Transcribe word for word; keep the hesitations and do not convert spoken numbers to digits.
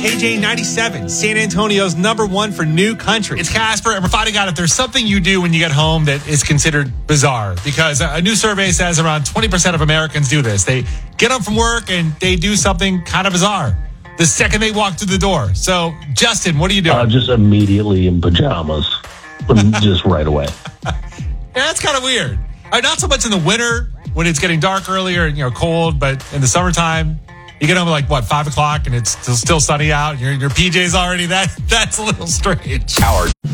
K J ninety-seven, San Antonio's number one for new country. It's Casper, and we're finding out if there's something you do when you get home that is considered bizarre. Because a new survey says around twenty percent of Americans do this. They get home from work and they do something kind of bizarre the second they walk through the door. So, Justin, what are you doing? Uh, just immediately in pajamas. Just right away. Yeah, that's kind of weird. Uh, not so much in the winter when it's getting dark earlier and, you know, cold, but in the summertime, you get home at like, what, five o'clock and it's still, still sunny out and your, your P J's already, that, that's a little strange. Howard.